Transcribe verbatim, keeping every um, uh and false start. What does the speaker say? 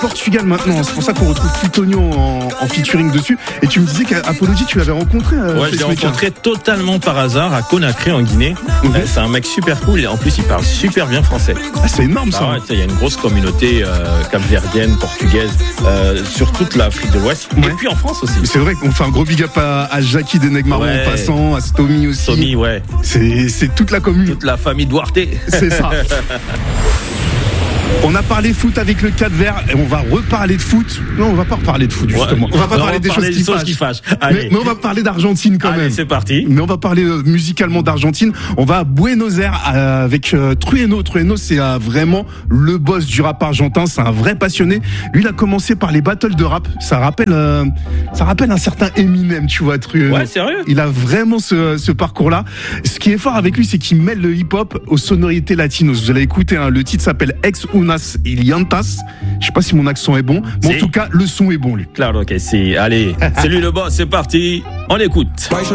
Portugal maintenant, c'est pour ça qu'on retrouve Plutonio en, en featuring dessus. Et tu me disais qu'Apology, tu l'avais rencontré. Euh, ouais, je l'ai rencontré totalement par hasard à Conakry en Guinée. Mm-hmm. Euh, c'est un mec super cool et en plus il parle super bien français. Ah, c'est énorme ça. Il ouais, y a une grosse communauté euh, capverdienne, portugaise euh, sur toute l'Afrique de l'Ouest ouais. et puis en France aussi. Mais c'est vrai qu'on fait un gros big up à, à Jackie Denegmaro ouais. en passant, à Stomy aussi. Stomy, ouais. C'est, c'est toute la commune. Toute la famille Duarte. C'est ça. On a parlé foot avec le Cap-Vert et on va reparler de foot. Non, on va pas reparler de foot justement. Ouais, on va pas on parler va des parler choses, qui, choses fâchent. qui fâchent. Mais, mais on va parler d'Argentine quand Allez, même. C'est parti. Mais on va parler euh, musicalement d'Argentine. On va à Buenos Aires euh, avec euh, Trueno. Trueno, c'est euh, vraiment le boss du rap argentin. C'est un vrai passionné. Lui, il a commencé par les battles de rap. Ça rappelle, euh, ça rappelle un certain Eminem, tu vois, Trueno. Ouais, sérieux. Il a vraiment ce, ce parcours-là. Ce qui est fort avec lui, c'est qu'il mêle le hip-hop aux sonorités latinos. Vous allez écouter, hein, le titre s'appelle Ex Unas Iliantas. Je sais pas si mon accent est bon, mais si. En tout cas, le son est bon, lui. Claro que si. Allez, c'est lui le boss, c'est parti. On écoute.